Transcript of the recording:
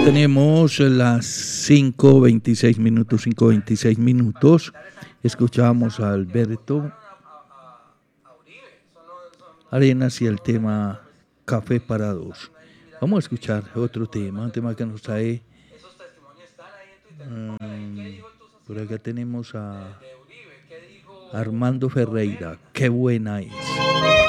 tenemos las 5:26 minutos. Escuchamos a Alberto Arenas y el tema Café para Dos. Vamos a escuchar otro tema, un tema que nos trae. Por acá tenemos a Armando Ferreira. Qué buena es.